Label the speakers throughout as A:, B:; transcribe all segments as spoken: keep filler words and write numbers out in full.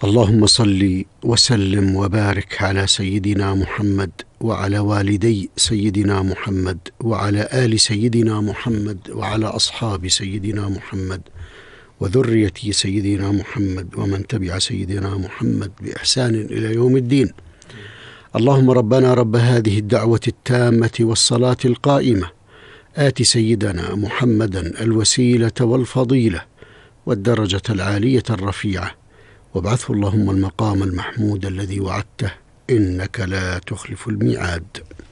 A: اللهم صل وسلم وبارك على سيدنا محمد وعلى والدي سيدنا محمد وعلى آل سيدنا محمد وعلى أصحاب سيدنا محمد وذرية سيدنا محمد ومن تبع سيدنا محمد بإحسان إلى يوم الدين. اللهم ربنا رب هذه الدعوة التامة والصلاة القائمة آت سيدنا محمدا الوسيلة والفضيلة والدرجة العالية الرفيعة وابعثه اللهم المقام المحمود الذي وعدته إنك لا تخلف الميعاد.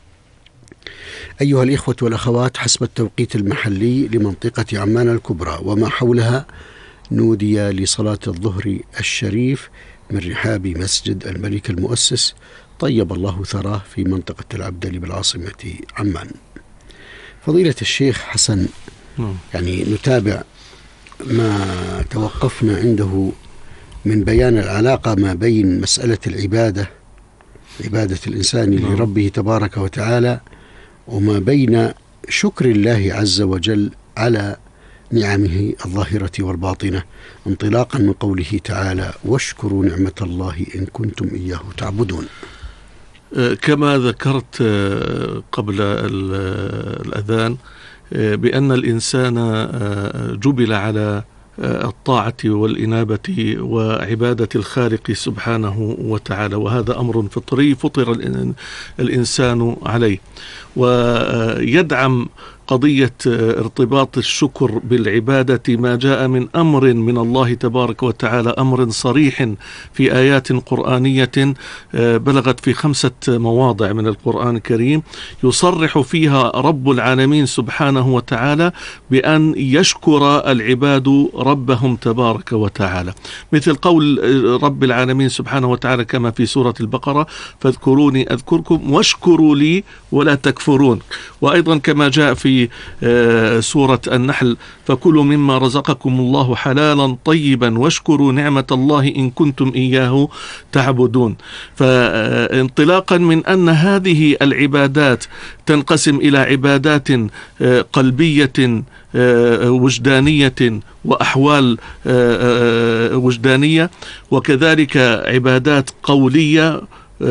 A: أيها الإخوة والأخوات، حسب التوقيت المحلي لمنطقة عمان الكبرى وما حولها نودي لصلاة الظهر الشريف من رحاب مسجد الملك المؤسس طيب الله ثراه في منطقة العبدلي بالعاصمة عمان. فضيلة الشيخ حسن، يعني نتابع ما توقفنا عنده من بيان العلاقة ما بين مسألة العبادة عبادة الإنسان لربه تبارك وتعالى وما بين شكر الله عز وجل على نعمه الظاهرة والباطنة، انطلاقا من قوله تعالى: واشكروا نعمة الله إن كنتم إياه تعبدون.
B: كما ذكرت قبل الأذان بأن الإنسان جبل على الطاعة والإنابة وعبادة الخالق سبحانه وتعالى، وهذا أمر فطري فطر الإنسان عليه، ويدعم قضية ارتباط الشكر بالعبادة ما جاء من أمر من الله تبارك وتعالى، أمر صريح في آيات قرآنية بلغت في خمسة مواضع من القرآن الكريم يصرح فيها رب العالمين سبحانه وتعالى بأن يشكر العباد ربهم تبارك وتعالى، مثل قول رب العالمين سبحانه وتعالى كما في سورة البقرة: فاذكروني أذكركم واشكروا لي ولا تكفرون. وأيضا كما جاء في سورة النحل: فكلوا مما رزقكم الله حلالا طيبا واشكروا نعمة الله إن كنتم إياه تعبدون. فانطلاقا من أن هذه العبادات تنقسم إلى عبادات قلبية وجدانية وأحوال وجدانية، وكذلك عبادات قولية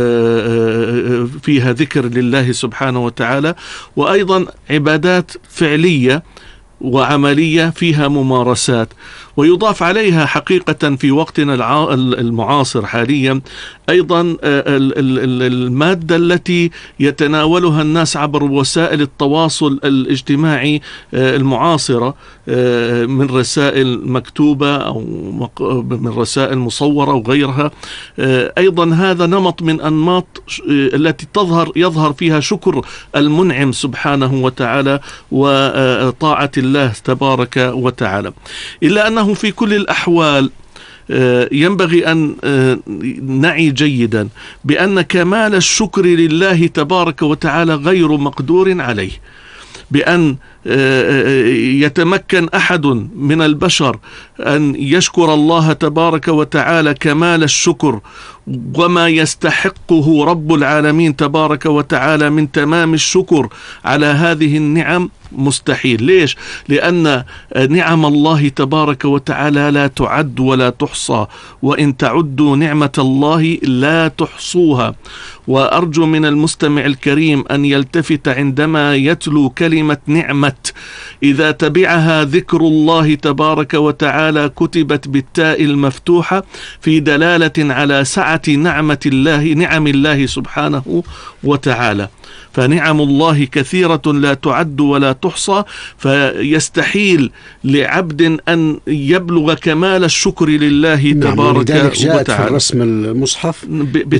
B: فيها ذكر لله سبحانه وتعالى، وأيضا عبادات فعلية وعملية فيها ممارسات. ويضاف عليها حقيقة في وقتنا المعاصر حاليا أيضا المادة التي يتناولها الناس عبر وسائل التواصل الاجتماعي المعاصرة من رسائل مكتوبة أو من رسائل مصورة وغيرها. أيضا هذا نمط من أنماط التي تظهر يظهر فيها شكر المنعم سبحانه وتعالى وطاعة الله تبارك وتعالى، إلا أنه في كل الأحوال ينبغي أن نعي جيدا بأن كمال الشكر لله تبارك وتعالى غير مقدور عليه، بأن يتمكن أحد من البشر أن يشكر الله تبارك وتعالى كمال الشكر وما يستحقه رب العالمين تبارك وتعالى من تمام الشكر على هذه النعم مستحيل. ليش؟ لأن نعم الله تبارك وتعالى لا تعد ولا تحصى، وإن تعدوا نعمة الله لا تحصوها. وأرجو من المستمع الكريم أن يلتفت عندما يتلو كلمة نعمة، إذا تبعها ذكر الله تبارك وتعالى كتبت بالتاء المفتوحة في دلالة على سعة نعمة الله نعم الله سبحانه وتعالى. فنعم الله كثيرة لا تعد ولا تحصى، فيستحيل لعبد أن يبلغ كمال الشكر لله تبارك
A: وتعالى.
B: وتعالى.
A: في الرسم المصحف